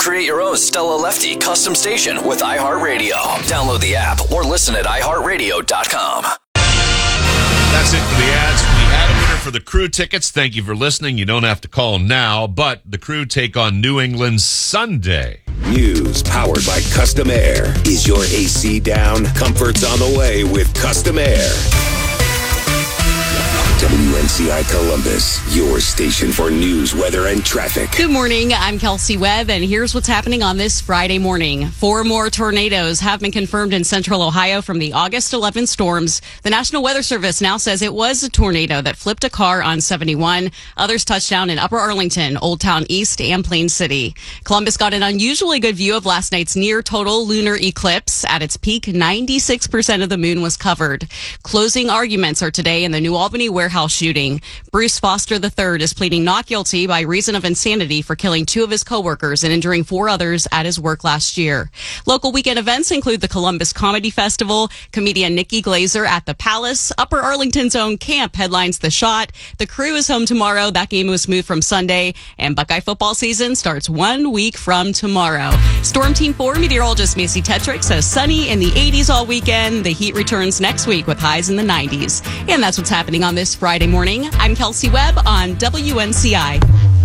Create your own Stella Lefty custom station with iHeartRadio. Download the app or listen at iHeartRadio.com. That's it for the ads. We had a winner for the Crew tickets. Thank you for listening. You don't have to call now, but the Crew take on New England Sunday. News powered by Custom Air. Is your AC down? Comfort's on the way with Custom Air. WNCI Columbus, your station for news, weather, and traffic. Good morning. I'm Kelsey Webb, and here's what's happening on this Friday morning. 4 more tornadoes have been confirmed in central Ohio from the August 11 storms. The National Weather Service now says it was a tornado that flipped a car on 71. Others touched down in Upper Arlington, Old Town East, and Plain City. Columbus got an unusually good view of last night's near-total lunar eclipse. At its peak, 96% of the moon was covered. Closing arguments are today in the New Albany warehouse shooting. Bruce Foster III is pleading not guilty by reason of insanity for killing 2 of his coworkers and injuring 4 others at his work last year. Local weekend events include the Columbus Comedy Festival, comedian Nikki Glazer at the Palace, Upper Arlington's own Camp headlines The Shot. The Crew is home tomorrow. That game was moved from Sunday, and Buckeye football season starts 1 week from tomorrow. Storm Team 4 meteorologist Macy Tetrick says sunny in the 80s all weekend. The heat returns next week with highs in the 90s. And that's what's happening on this Friday morning. I'm Kelsey Webb on WNCI. I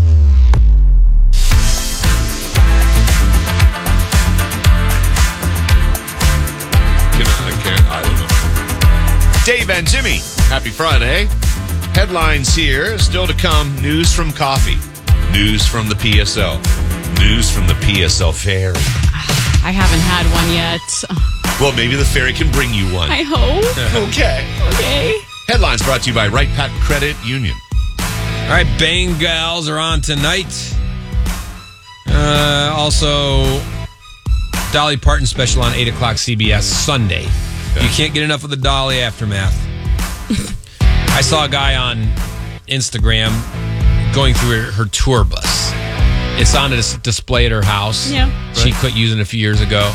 don't know. Dave and Jimmy, happy Friday. Headlines here. Still to come, news from coffee. News from the PSL. News from the PSL ferry. I haven't had one yet. Well, maybe the ferry can bring you one. I hope. Okay. Headlines brought to you by Wright Pat Credit Union. All right, Bengals are on tonight. Also, Dolly Parton special on 8 o'clock CBS Sunday. Okay. You can't get enough of the Dolly aftermath. I saw a guy on Instagram going through her tour bus. It's on a display at her house. Yeah. She quit using it a few years ago.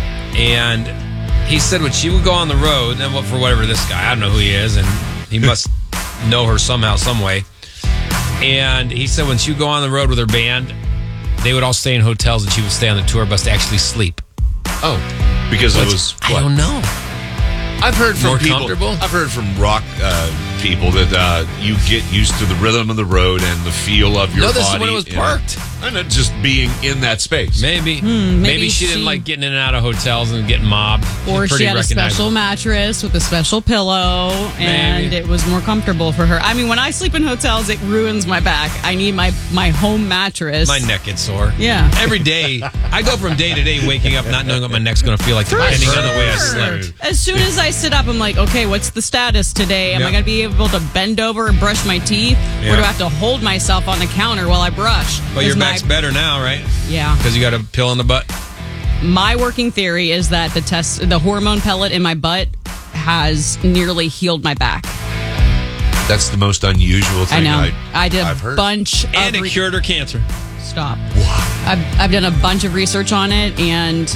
And he said when she would go on the road, and for whatever this guy, I don't know who he is, and he must know her somehow, some way. And he said when she would go on the road with her band, they would all stay in hotels and she would stay on the tour bus to actually sleep. Oh, because it was what? I don't know. I've heard from More people. comfortable? I've heard from rock people that you get used to the rhythm of the road and the feel of your body. No, this is when it was parked. And just being in that space. Maybe. Maybe she didn't like getting in and out of hotels and getting mobbed. Or she had a special mattress with a special pillow, and it was more comfortable for her. I mean, when I sleep in hotels, it ruins my back. I need my home mattress. My neck gets sore. Yeah. Every day, I go from day to day waking up not knowing what my neck's going to feel like, depending on the way I slept. As soon as I sit up, I'm like, okay, what's the status today? Am I going to be able to bend over and brush my teeth? Or do I have to hold myself on the counter while I brush? But your back's better now, right? Yeah. Because you got a pill in the butt? My working theory is that the hormone pellet in my butt has nearly healed my back. That's the most unusual thing I know. I did I've heard. Bunch of... And it cured her cancer. Stop. Wow. I've done a bunch of research on it, and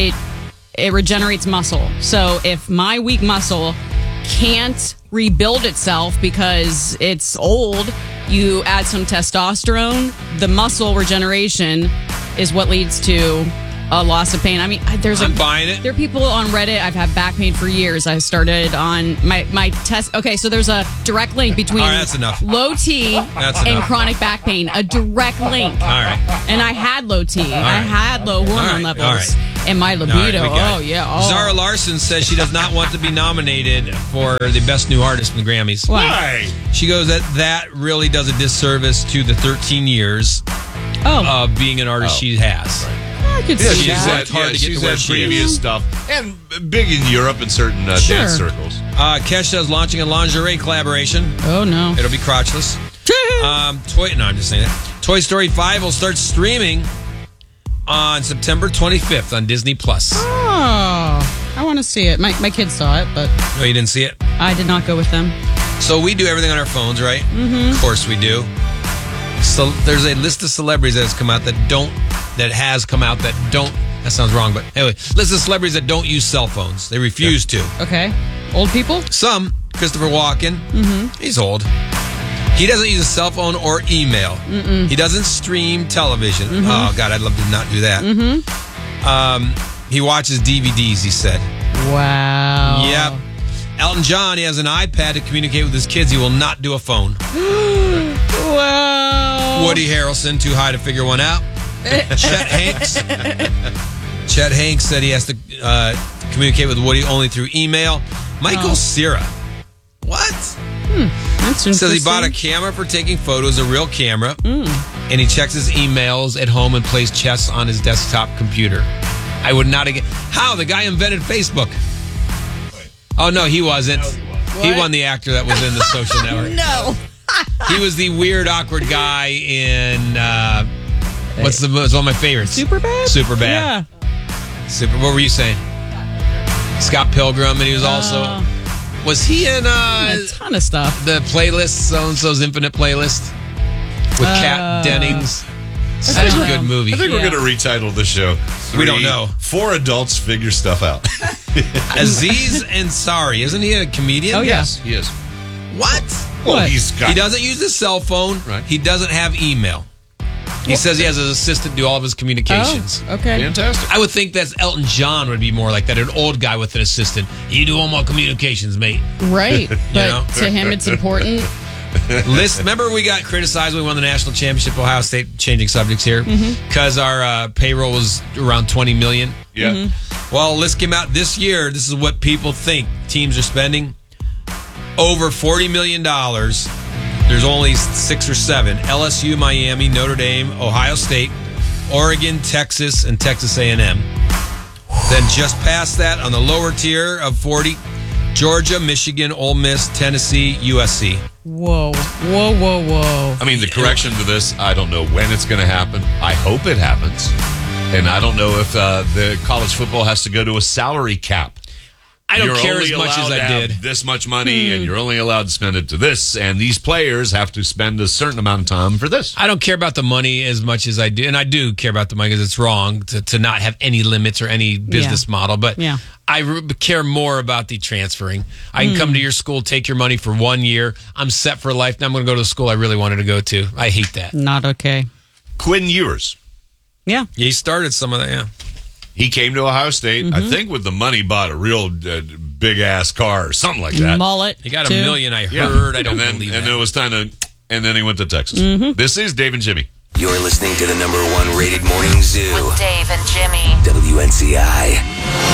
it regenerates muscle. So if my weak muscle can't rebuild itself because it's old, you add some testosterone, the muscle regeneration is what leads to a loss of pain. I mean, I'm buying it. There are people on Reddit. I've had back pain for years. I started on my test. Okay, so there's a direct link between that's enough. low T and chronic back pain. A direct link. All right. And I had low T. I had low hormone levels. All right. And my libido. Zara Larson says she does not want to be nominated for the Best New Artist in the Grammys. Why? She goes that really does a disservice to the 13 years of being an artist she has. Right. I could see she's that. had, she's had previous stuff and big in Europe in certain dance circles. Kesha is launching a lingerie collaboration. Oh, no. It'll be crotchless. I'm just saying that. Toy Story 5 will start streaming on September 25th on Disney+. Oh, I want to see it. My kids saw it, but... No, you didn't see it? I did not go with them. So we do everything on our phones, right? Mm-hmm. Of course we do. So there's a list of celebrities that has come out that sounds wrong, but anyway, list of celebrities that don't use cell phones. They refuse to. Okay. Old people? Some. Christopher Walken. Mm-hmm. He's old. He doesn't use a cell phone or email. He doesn't stream television. Oh, God, I'd love to not do that. He watches DVDs, he said. Wow. Yep. Elton John, he has an iPad to communicate with his kids. He will not do a phone. Wow. Woody Harrelson, too high to figure one out. Chet Hanks said he has to communicate with Woody only through email. Michael Cera. What? That's interesting. Says he bought a camera for taking photos, a real camera, and he checks his emails at home and plays chess on his desktop computer. I would not again. How? The guy invented Facebook. Oh, no, he wasn't. He won the actor that was in the Social Network. No. He was the weird, awkward guy in, it's one of my favorites. Superbad? Superbad. Yeah. What were you saying? Scott Pilgrim, and he was also... Was he in A ton of stuff. the playlist, So-and-so's Infinite Playlist? With Kat Dennings? Such a good movie. I think we're going to retitle the show. We don't know. 4 adults figure stuff out. Aziz Ansari, isn't he a comedian? Oh, yeah. Yes, he is. What? Well, What? he's got... He doesn't use his cell phone. Right. He doesn't have email. He says he has his assistant do all of his communications. Oh, okay. Fantastic. I would think that's Elton John would be more like that, an old guy with an assistant. You do all my communications, mate. Right. But know? to him, it's important. Remember we got criticized when we won the national championship, Ohio State, changing subjects here, because our payroll was around $20 million. Yeah. Well, list came out this year. This is what people think teams are spending. Over $40 million. There's only 6 or 7. LSU, Miami, Notre Dame, Ohio State, Oregon, Texas, and Texas A&M. Then just past that, on the lower tier of 40, Georgia, Michigan, Ole Miss, Tennessee, USC. Whoa. Whoa, whoa, whoa. I mean, the correction to this, I don't know when it's going to happen. I hope it happens. And I don't know if the college football has to go to a salary cap. I don't You're care only as much allowed as to I have did. this much money, and you're only allowed to spend it to this. And these players have to spend a certain amount of time for this. I don't care about the money as much as I do. And I do care about the money because it's wrong to not have any limits or any business model. But Yeah. I care more about the transferring. I can come to your school, take your money for 1 year. I'm set for life. Now I'm going to go to the school I really wanted to go to. I hate that. Not okay. Quinn Ewers, Yeah. He started some of that, yeah. he came to Ohio State, I think with the money, bought a real big-ass car or something like that. Mullet. He got too. $1 million, I Yeah. heard. I don't and then, believe and that. it was time to... And then he went to Texas. This is Dave and Jimmy. You're listening to the #1 rated morning zoo. With Dave and Jimmy. WNCI.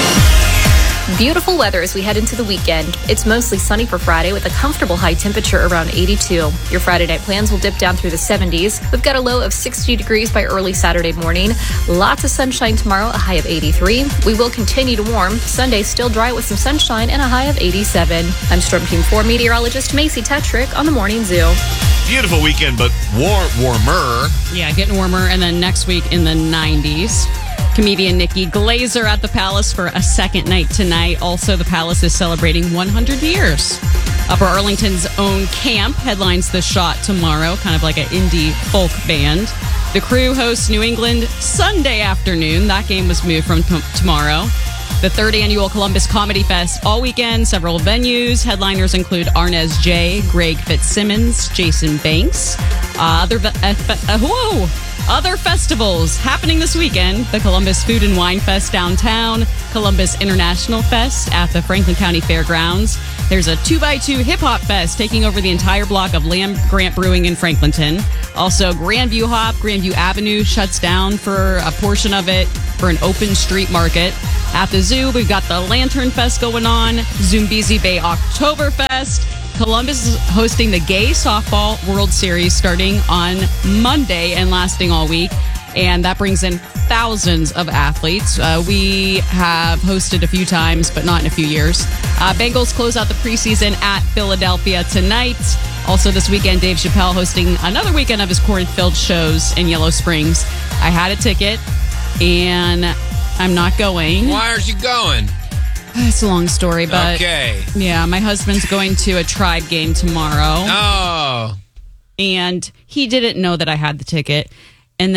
Beautiful weather as we head into the weekend. It's mostly sunny for Friday with a comfortable high temperature around 82. Your Friday night plans will dip down through the 70s. We've got a low of 60 degrees by early Saturday morning. Lots of sunshine tomorrow, a high of 83. We will continue to warm. Sunday still dry with some sunshine and a high of 87. I'm Storm Team 4 meteorologist Macy Tetrick on the Morning Zoo. Beautiful weekend, but warmer. Yeah, getting warmer. And then next week in the 90s. Comedian Nikki Glazer at the Palace for a second night tonight. Also, the Palace is celebrating 100 years. Upper Arlington's own Camp headlines The Shot tomorrow, kind of like an indie folk band. The Crew hosts New England Sunday afternoon. That game was moved from tomorrow. The third annual Columbus Comedy Fest all weekend, several venues. Headliners include Arnez J, Greg Fitzsimmons, Jason Banks. Other festivals happening this weekend. The Columbus Food and Wine Fest downtown. Columbus International Fest at the Franklin County Fairgrounds. There's a 2x2 Hip Hop Fest taking over the entire block of Lamb Grant Brewing in Franklinton. Also, Grandview Hop, Grandview Avenue shuts down for a portion of it for an open street market. At the zoo, we've got the Lantern Fest going on. Zumbizi Bay Oktoberfest. Columbus is hosting the Gay Softball World Series starting on Monday and lasting all week. And that brings in thousands of athletes. We have hosted a few times, but not in a few years. Bengals close out the preseason at Philadelphia tonight. Also this weekend, Dave Chappelle hosting another weekend of his corn-filled shows in Yellow Springs. I had a ticket, and I'm not going. Why aren't you going? It's a long story, but Okay. yeah, my husband's going to a Tribe game tomorrow. Oh. And he didn't know that I had the ticket. And then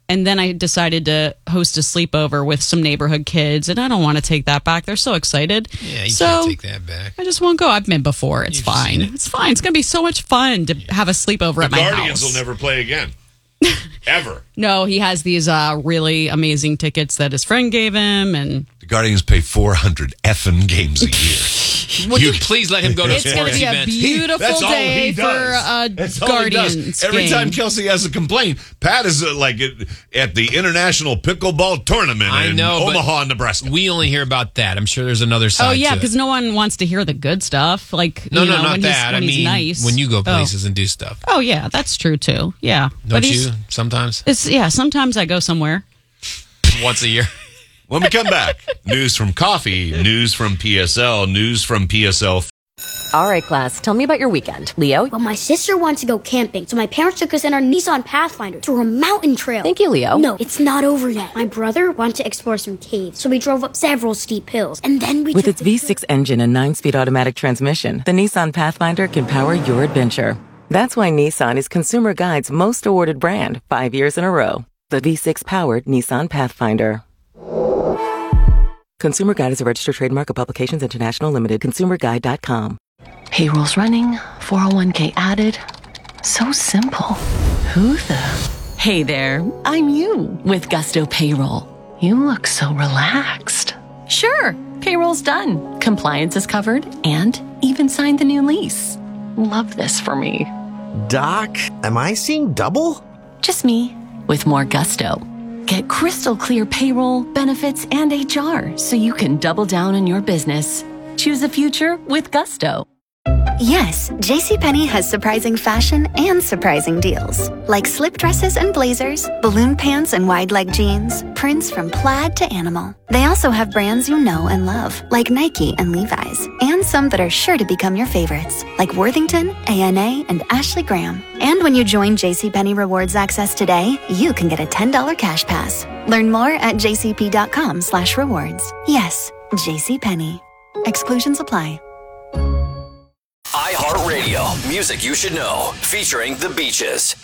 And then I decided to host a sleepover with some neighborhood kids, and I don't want to take that back. They're so excited. Yeah, you can't take that back. I just won't go. I've been before. It's fine. It's fine. It's going to be so much fun to have a sleepover at my house. The Guardians will never play again. Ever. No, he has these really amazing tickets that his friend gave him, and the Guardians play 400 effing games a year. Would you please let him go to it's going to be a beautiful day for a Guardians Every game. time Kelsey has a complaint, Pat is like at the International Pickleball Tournament in Omaha, Nebraska. We only hear about that. I'm sure there's another side. Oh yeah, to it. because no one wants to hear the good stuff. Like no, not when that. When he's nice. When you go places and do stuff. Oh yeah, that's true too. Yeah, don't you sometimes? Sometimes I go somewhere. Once a year. When we come back, news from coffee, news from PSL, news from PSL. All right, class, tell me about your weekend. Leo? Well, my sister wants to go camping, so my parents took us in our Nissan Pathfinder to a mountain trail. Thank you, Leo. No, it's not over yet. My brother wanted to explore some caves, so we drove up several steep hills, and then we With its V6 engine and 9-speed automatic transmission, the Nissan Pathfinder can power your adventure. That's why Nissan is Consumer Guide's most awarded brand 5 years in a row. The V6-powered Nissan Pathfinder. Consumer Guide is a registered trademark of Publications International Limited. ConsumerGuide.com. Payroll's running, 401k added. So simple. Who the? Hey there, I'm you with Gusto Payroll. You look so relaxed. Sure, payroll's done. Compliance is covered and even signed the new lease. Love this for me. Doc, am I seeing double? Just me with more Gusto. Get crystal clear payroll, benefits, and HR so you can double down on your business. Choose a future with Gusto. Yes, JCPenney has surprising fashion and surprising deals. Like slip dresses and blazers, balloon pants and wide leg jeans, prints from plaid to animal. They also have brands you know and love, like Nike and Levi's, and some that are sure to become your favorites, like Worthington, A&A, and Ashley Graham. And when you join JCPenney Rewards Access today, you can get a $10 cash pass. Learn more at jcp.com/rewards. Yes, JCPenney. Exclusions apply. iHeartRadio, music you should know, featuring The Beaches.